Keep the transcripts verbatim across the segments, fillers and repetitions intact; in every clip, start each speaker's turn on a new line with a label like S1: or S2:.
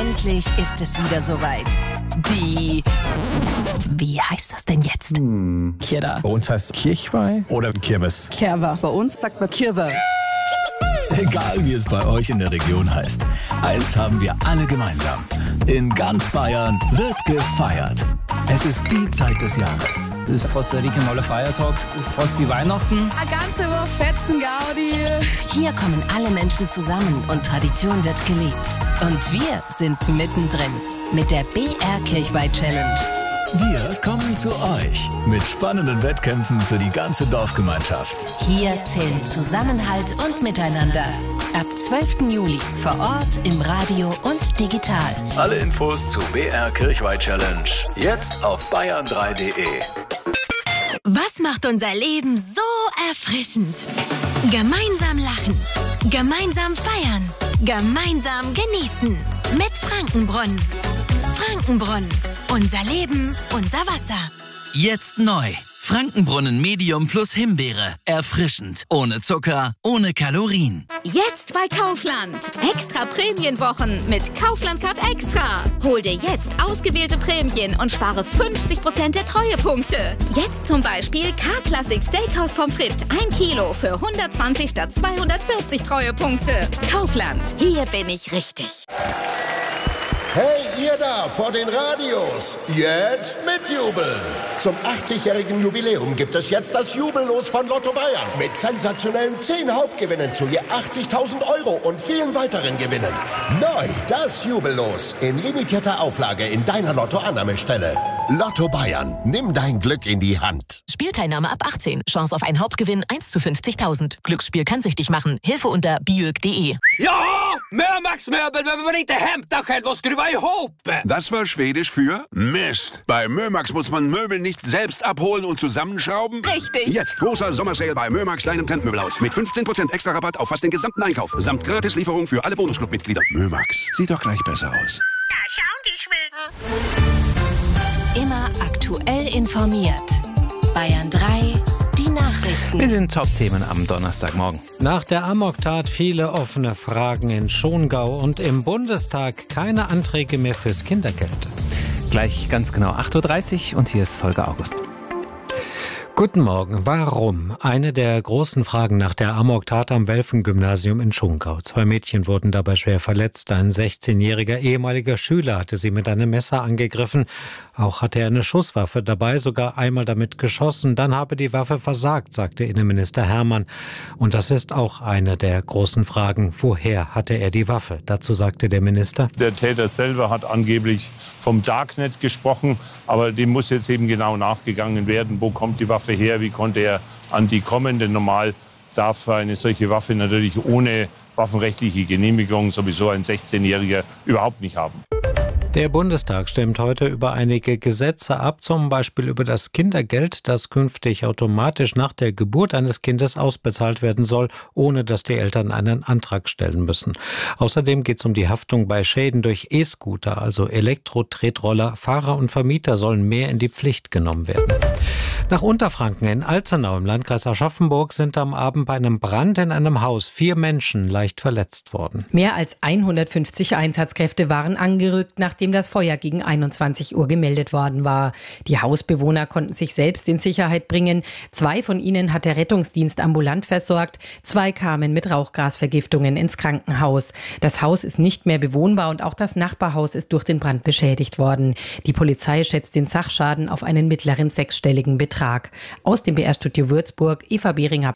S1: Endlich ist es wieder soweit. Die... Wie heißt das denn jetzt?
S2: Hm.
S3: Kirda.
S2: Bei uns heißt es Kirchweih oder Kirmes.
S3: Kerwa. Bei uns sagt man Kirwa.
S4: Egal wie es bei euch in der Region heißt, eins haben wir alle gemeinsam. In ganz Bayern wird gefeiert. Es ist die Zeit des Jahres.
S5: Das ist fast ein regionaler Feiertag, fast wie Weihnachten.
S3: Eine ganze Woche Fetzen, Gaudi.
S1: Hier kommen alle Menschen zusammen und Tradition wird gelebt. Und wir sind mittendrin mit der B R Kirchweih Challenge.
S4: Wir kommen zu euch mit spannenden Wettkämpfen für die ganze Dorfgemeinschaft.
S1: Hier zählen Zusammenhalt und Miteinander. Ab zwölften Juli vor Ort, im Radio und digital.
S4: Alle Infos zu B R Kirchweih Challenge jetzt auf bayern drei punkt de.
S6: Was macht unser Leben so erfrischend? Gemeinsam lachen, gemeinsam feiern, gemeinsam genießen. Mit Frankenbrunnen. Frankenbrunnen. Unser Leben, unser Wasser.
S7: Jetzt neu. Frankenbrunnen Medium plus Himbeere. Erfrischend. Ohne Zucker, ohne Kalorien.
S8: Jetzt bei Kaufland. Extra Prämienwochen mit Kaufland Card Extra. Hol dir jetzt ausgewählte Prämien und spare fünfzig Prozent der Treuepunkte. Jetzt zum Beispiel K-Classic Steakhouse Pommes frites. ein Kilo für hundertzwanzig statt zweihundertvierzig Treuepunkte. Kaufland. Hier bin ich richtig.
S9: Hey, ihr da vor den Radios, jetzt mitjubeln! Zum achtzigjährigen Jubiläum gibt es jetzt das Jubellos von Lotto Bayern mit sensationellen zehn Hauptgewinnen zu je achtzigtausend Euro und vielen weiteren Gewinnen. Neu das Jubellos in limitierter Auflage in deiner Lotto-Annahmestelle. Lotto Bayern, nimm dein Glück in die Hand.
S10: Spielteilnahme ab achtzehn. Chance auf einen Hauptgewinn eins zu fünfzigtausend. Glücksspiel kann süchtig machen. Hilfe unter biög punkt de.
S11: Ja, Mömax-Möbel, wenn man nicht Hemd da kennt, was skruva ihop.
S12: Das war Schwedisch für Mist. Bei Mömax muss man Möbel nicht selbst abholen und zusammenschrauben.
S10: Richtig.
S12: Jetzt großer Sommersale bei Mömax, deinem Trendmöbelhaus. Mit fünfzehn Prozent extra Rabatt auf fast den gesamten Einkauf. Samt Gratislieferung für alle Bonusclub-Mitglieder. Mömax, sieht doch gleich besser aus.
S6: Da schauen die Schweden.
S1: Immer aktuell informiert. Bayern drei, die Nachrichten.
S13: Wir sind Top-Themen am Donnerstagmorgen. Nach der Amoktat viele offene Fragen in Schongau und im Bundestag keine Anträge mehr fürs Kindergeld.
S2: Gleich ganz genau acht Uhr dreißig und hier ist Holger August.
S13: Guten Morgen. Warum? Eine der großen Fragen nach der Amoktat am Welfen-Gymnasium in Schongau. Zwei Mädchen wurden dabei schwer verletzt. Ein sechzehnjähriger ehemaliger Schüler hatte sie mit einem Messer angegriffen. Auch hatte er eine Schusswaffe dabei, sogar einmal damit geschossen. Dann habe die Waffe versagt, sagte Innenminister Hermann. Und das ist auch eine der großen Fragen. Woher hatte er die Waffe? Dazu sagte der Minister:
S14: Der Täter selber hat angeblich vom Darknet gesprochen, aber dem muss jetzt eben genau nachgegangen werden. Wo kommt die Waffe her? Wie konnte er an die kommen? Denn normal darf eine solche Waffe natürlich ohne waffenrechtliche Genehmigung sowieso ein sechzehnjähriger überhaupt nicht haben.
S13: Der Bundestag stimmt heute über einige Gesetze ab, zum Beispiel über das Kindergeld, das künftig automatisch nach der Geburt eines Kindes ausbezahlt werden soll, ohne dass die Eltern einen Antrag stellen müssen. Außerdem geht es um die Haftung bei Schäden durch E-Scooter, also Elektro-Tretroller. Fahrer und Vermieter sollen mehr in die Pflicht genommen werden. Nach Unterfranken in Alzenau im Landkreis Aschaffenburg sind am Abend bei einem Brand in einem Haus vier Menschen leicht verletzt worden.
S15: Mehr als hundertfünfzig Einsatzkräfte waren angerückt, nachdem das Feuer gegen einundzwanzig Uhr gemeldet worden war. Die Hausbewohner konnten sich selbst in Sicherheit bringen. Zwei von ihnen hat der Rettungsdienst ambulant versorgt. Zwei kamen mit Rauchgasvergiftungen ins Krankenhaus. Das Haus ist nicht mehr bewohnbar und auch das Nachbarhaus ist durch den Brand beschädigt worden. Die Polizei schätzt den Sachschaden auf einen mittleren sechsstelligen Betrag. Aus dem B R-Studio Würzburg, Eva Behringer.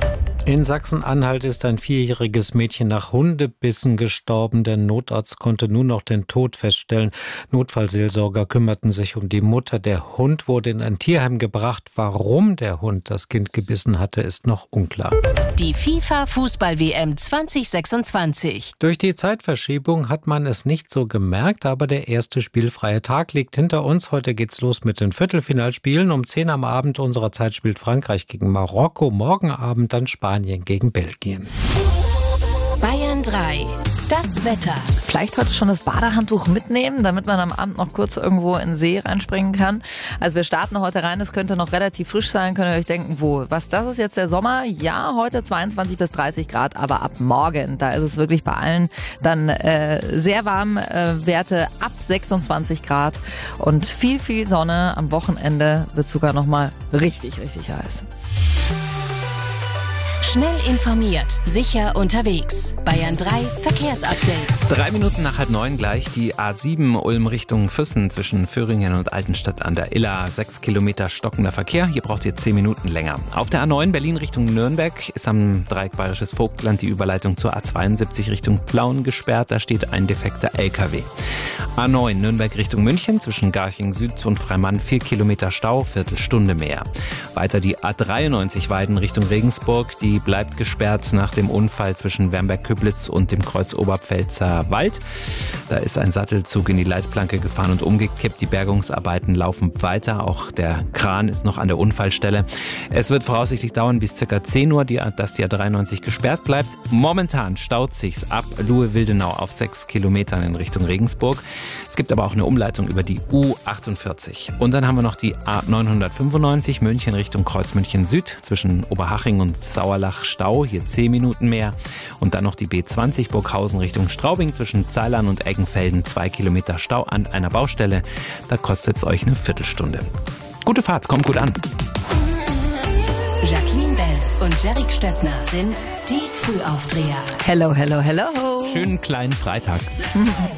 S13: In Sachsen-Anhalt ist ein vierjähriges Mädchen nach Hundebissen gestorben. Der Notarzt konnte nur noch den Tod feststellen. Notfallseelsorger kümmerten sich um die Mutter. Der Hund wurde in ein Tierheim gebracht. Warum der Hund das Kind gebissen hatte, ist noch unklar.
S1: Die FIFA-Fußball-W M zwanzig sechsundzwanzig.
S13: Durch die Zeitverschiebung hat man es nicht so gemerkt, aber der erste spielfreie Tag liegt hinter uns. Heute geht's los mit den Viertelfinalspielen. Um zehn am Abend unserer Zeit spielt Frankreich gegen Marokko. Morgen Abend dann Spanien gegen Belgien.
S1: Bayern drei. Das Wetter.
S16: Vielleicht heute schon das Badehandtuch mitnehmen, damit man am Abend noch kurz irgendwo in den See reinspringen kann. Also wir starten heute rein, es könnte noch relativ frisch sein, könnt ihr euch denken, wo? Was, das ist jetzt der Sommer? Ja, heute zweiundzwanzig bis dreißig Grad, aber ab morgen, da ist es wirklich bei allen dann äh, sehr warm, äh, Werte ab sechsundzwanzig Grad und viel, viel Sonne. Am Wochenende wird sogar nochmal richtig, richtig heiß.
S1: Schnell informiert, sicher unterwegs. Bayern drei Verkehrsupdate.
S2: Drei Minuten nach halb neun gleich die A sieben Ulm Richtung Füssen zwischen Föhringen und Altenstadt an der Iller. Sechs Kilometer stockender Verkehr. Hier braucht ihr zehn Minuten länger. Auf der A neun Berlin Richtung Nürnberg ist am Dreieck Bayerisches Vogtland die Überleitung zur A zweiundsiebzig Richtung Plauen gesperrt. Da steht ein defekter L K W. A neun Nürnberg Richtung München zwischen Garching Süd und Freimann vier Kilometer Stau, Viertelstunde mehr. Weiter die A dreiundneunzig Weiden Richtung Regensburg. Die bleibt gesperrt nach dem Unfall zwischen Wernberg-Köblitz und dem Kreuz Oberpfälzer Wald. Da ist ein Sattelzug in die Leitplanke gefahren und umgekippt. Die Bergungsarbeiten laufen weiter. Auch der Kran ist noch an der Unfallstelle. Es wird voraussichtlich dauern bis ca. zehn Uhr, dass die A dreiundneunzig gesperrt bleibt. Momentan staut sich's ab Luhe-Wildenau auf sechs Kilometern in Richtung Regensburg. Es gibt aber auch eine Umleitung über die U achtundvierzig. Und dann haben wir noch die A neunhundertfünfundneunzig München Richtung Kreuz München Süd zwischen Oberhaching und Sauerlach Stau, hier zehn Minuten mehr. Und dann noch die B zwanzig Burghausen Richtung Straubing zwischen Zeilern und Eggenfelden, zwei Kilometer Stau an einer Baustelle. Da kostet es euch eine Viertelstunde. Gute Fahrt, kommt gut an.
S1: Jacqueline Bell und Jerick Stöckner sind die Frühaufdreher.
S16: Hello, hello, hello.
S2: Schönen kleinen Freitag.